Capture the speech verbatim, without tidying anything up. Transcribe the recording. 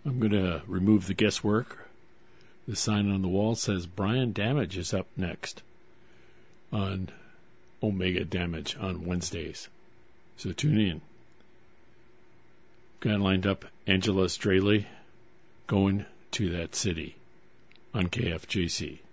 I'm going to remove the guesswork. The sign on the wall says Brian Damage is up next on Omega Damage on Wednesdays. So tune in. Got lined up Angela Straley going to that city on K F J C.